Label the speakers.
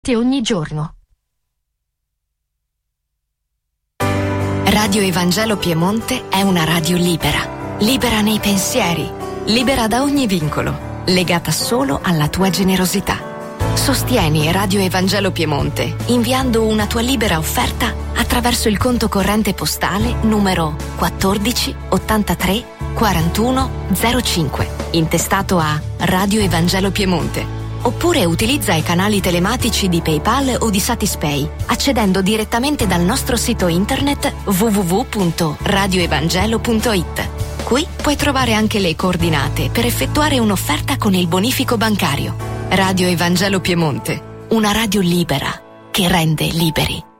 Speaker 1: ogni giorno.
Speaker 2: Radio Evangelo Piemonte è una radio libera, libera nei pensieri, libera da ogni vincolo, legata solo alla tua generosità. Sostieni Radio Evangelo Piemonte inviando una tua libera offerta attraverso il conto corrente postale numero 14 83 41 05, intestato a Radio Evangelo Piemonte. Oppure utilizza i canali telematici di PayPal o di Satispay, accedendo direttamente dal nostro sito internet www.radioevangelo.it. Qui puoi trovare anche le coordinate per effettuare un'offerta con il bonifico bancario. Radio Evangelo Piemonte, una radio libera che rende liberi.